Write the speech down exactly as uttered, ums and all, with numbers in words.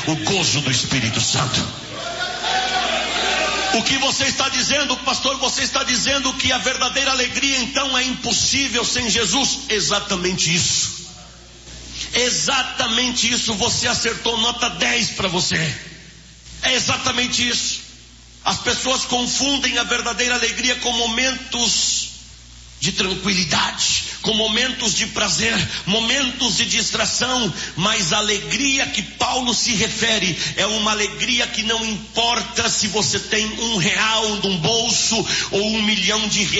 o gozo do Espírito Santo. O que você está dizendo, pastor? Você está dizendo que a verdadeira alegria então é impossível sem Jesus? Exatamente isso. Exatamente isso. Você acertou, nota dez para você. É exatamente isso. As pessoas confundem a verdadeira alegria com momentos de tranquilidade, com momentos de prazer, momentos de distração, mas a alegria que Paulo se refere é uma alegria que não importa se você tem um real no bolso ou um milhão de reais.